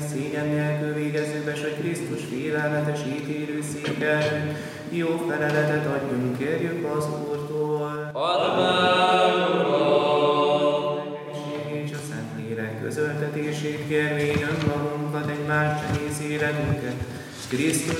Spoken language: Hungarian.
szégyen nélkül végezzük be, hogy Krisztus félelmetes ítélő széken jó feleletet adjunk, kérjük az Úrtól. Add meg, Uram! És a Szentlélek közöltetését kérvén önmagunkat, egymás egész életünket Krisztus